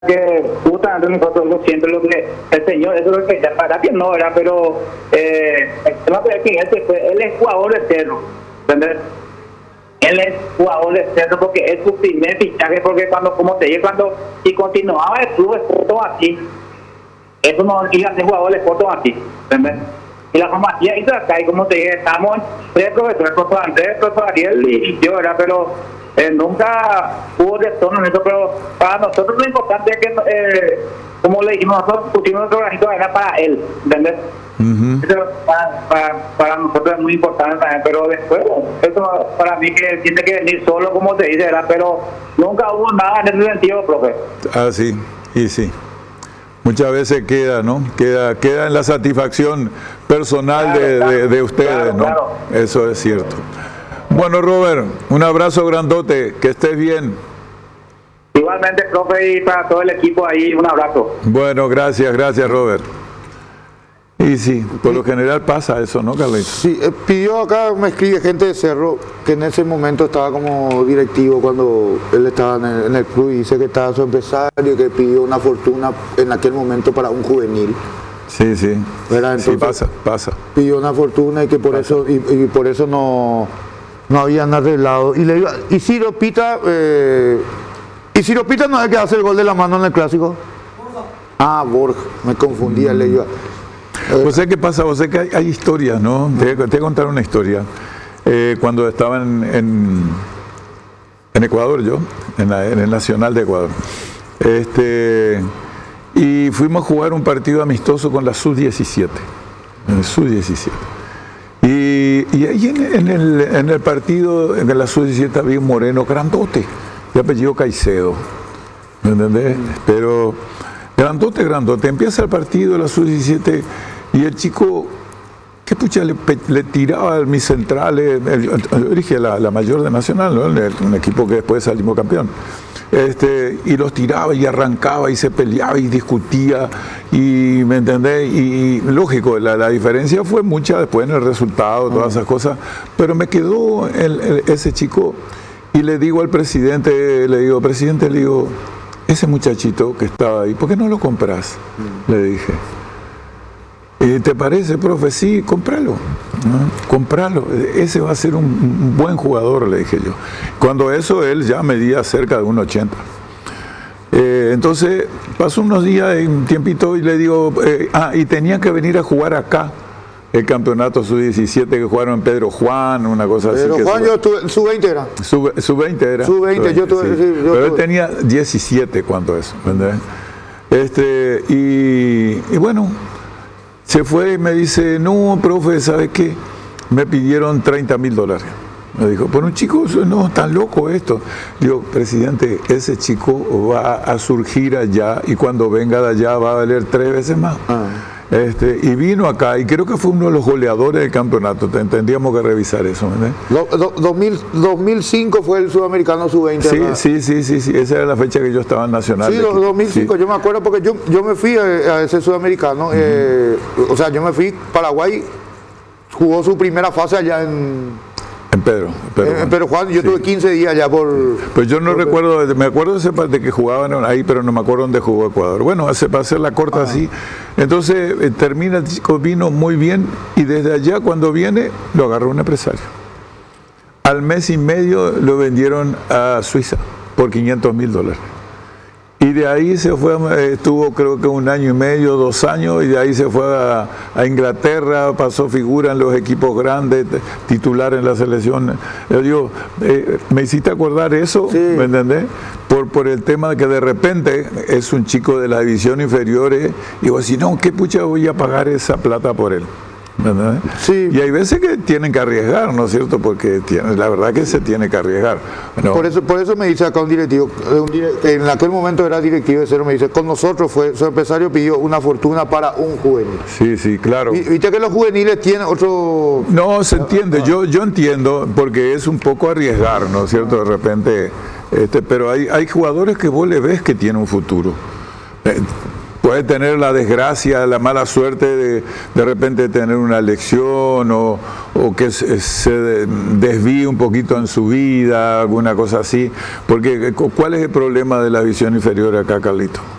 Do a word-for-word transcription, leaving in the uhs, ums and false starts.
que justamente nosotros lo siempre lo que el señor, eso es lo que ya para que no era, pero eh, el tema es que él, fue, él es jugador externo, ¿entendés? Él es jugador externo porque es su primer fichaje, porque cuando, como te dije, cuando si continuaba el club Sporto aquí, eso no iba a ser jugador de Sporto aquí, ¿entendés? Y la formación hizo acá, y como te dije, estamos tres profesores, el profesor Andrés, el profesor Ariel y yo, ¿verdad? Pero eh, nunca hubo retorno en eso, pero para nosotros lo importante es que, eh, como le dijimos, nosotros pusimos nuestro granito de arena para él, ¿entendés? Uh-huh. Eso para, para, para nosotros es muy importante también, pero después, eso para mí que tiene que venir solo, como te dice, ¿verdad? Pero nunca hubo nada en ese sentido, profe. Ah, sí, y sí. Muchas veces queda, ¿no? Queda, queda en la satisfacción personal claro, de, claro, de, de ustedes, claro, ¿no? Claro. Eso es cierto. Bueno, Robert, un abrazo grandote, que estés bien. Igualmente, profe, y para todo el equipo ahí, un abrazo. Bueno, gracias, gracias, Robert. Y sí, por lo general pasa eso, ¿no, Carlitos? Sí, eh, pidió acá, me escribe gente de Cerro, que en ese momento estaba como directivo cuando él estaba en el, en el club, y dice que estaba su empresario, que pidió una fortuna en aquel momento para un juvenil. Sí, sí. Entonces, sí, pasa, pasa. Pidió una fortuna y que por pasa. eso y, y por eso no, no habían arreglado. Y le iba, y Ciro Pita, eh, y Ciro Pita no es el que hace el gol de la mano en el clásico. Ah, Borja, me confundía, mm. le iba. Pues sé qué pasa, vos sé que hay, hay historias, ¿no? Te, te voy a contar una historia. Eh, cuando estaba en, en, en Ecuador, yo, en, la, en el Nacional de Ecuador, este, y fuimos a jugar un partido amistoso con la sub diecisiete, el sub diecisiete. Y, y ahí en, en, el, en el partido, en la sub diecisiete, había un moreno grandote, de apellido Caicedo, ¿me entendés? Pero grandote, grandote. Empieza el partido de la sub diecisiete y el chico, ¿qué pucha? Le, le tiraba a mis centrales, yo dije la, la mayor de Nacional, ¿no? Un equipo que después salimos campeón. Este, y los tiraba y arrancaba y se peleaba y discutía, y ¿me entendés? Y, y lógico, la, la diferencia fue mucha después en el resultado, todas esas cosas, pero me quedó el, el, ese chico, y le digo al presidente, le digo, presidente, le digo, ese muchachito que estaba ahí, ¿por qué no lo compras? Mm. Le dije. ¿Y te parece, profe? Sí, cómpralo, ¿no? Cómpralo, ese va a ser un, un buen jugador, le dije yo. Cuando eso, él ya medía cerca de un ochenta. Eh, entonces, pasó unos días, un tiempito, y le digo, eh, ah, y tenía que venir a jugar acá, el campeonato sub diecisiete que jugaron en Pedro Juan, una cosa Pedro así. Pedro Juan, yo tuve, sub veinte era. Sub veinte era. Sub veinte, yo tuve. Sí. Sí, yo Pero tuve. Él tenía diecisiete cuando eso, ¿verdad? Este, y, y bueno, se fue y me dice, no, profe, ¿sabe qué? Me pidieron treinta mil dólares. Me dijo, pero un chico, no, tan loco esto. Digo, presidente, ese chico va a surgir allá y cuando venga de allá va a valer tres veces más. Ah. Este, y vino acá, y creo que fue uno de los goleadores del campeonato. Tendríamos que revisar eso, ¿verdad? Do, do, dos mil cinco fue el sudamericano sub veinte. Sí, sí, sí, sí, sí, esa era la fecha que yo estaba en Nacional. Sí, dos mil cinco, sí. Yo me acuerdo porque yo, yo me fui a, a ese sudamericano, uh-huh. eh, o sea, yo me fui, Paraguay jugó su primera fase allá en... En Pedro, Pedro Juan. En Pedro Juan, yo sí. tuve quince días ya por... Pues yo no por recuerdo, Pedro. Me acuerdo de ese parte que jugaban ahí, pero no me acuerdo dónde jugó Ecuador. Bueno, hace, para hacer la corta ah. así. Entonces eh, termina el chico, vino muy bien, y desde allá cuando viene lo agarró un empresario. Al mes y medio lo vendieron a Suiza por quinientos mil dólares. Y de ahí se fue, estuvo creo que un año y medio, dos años, y de ahí se fue a, a Inglaterra, pasó figura en los equipos grandes, titular en la selección. Yo digo, eh, me hiciste acordar eso, sí. ¿Me entendés? Por, por el tema de que de repente es un chico de las divisiones inferiores, y digo, si no, ¿qué pucha voy a pagar esa plata por él? ¿Verdad? Sí. Y hay veces que tienen que arriesgar, ¿no es cierto? Porque tiene, la verdad que se tiene que arriesgar. Bueno, por eso, por eso me dice acá un directivo, un directivo, en aquel momento era directivo de Cero, me dice, con nosotros fue, su empresario pidió una fortuna para un juvenil. Sí, sí, claro. Y, viste que los juveniles tienen otro... No, se entiende, ah, yo, yo entiendo, porque es un poco arriesgar, ¿no es cierto? De repente, este, pero hay, hay jugadores que vos le ves que tienen un futuro. Eh, puede tener la desgracia, la mala suerte de de repente tener una lección o, o que se, se desvíe un poquito en su vida, alguna cosa así. Porque, ¿cuál es el problema de la visión inferior acá, Carlito?